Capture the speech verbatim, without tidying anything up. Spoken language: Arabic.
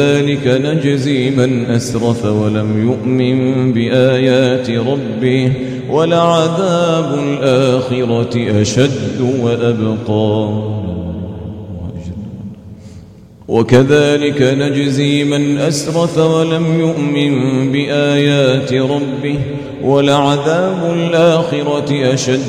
ذلك نجزي من أسرف ولم يؤمن بآيات ربه ولعذاب الآخرة أشد وأبقى وكذلك نجزي من أسرف ولم يؤمن بآيات ربه ولعذاب الآخرة أشد